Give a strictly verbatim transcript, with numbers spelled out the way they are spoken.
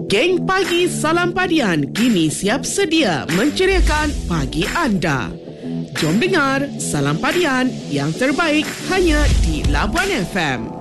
Geng Pagi Salam Padian kini siap sedia menceriakan pagi anda. Jom dengar Salam Padian yang terbaik hanya di Labuan F M.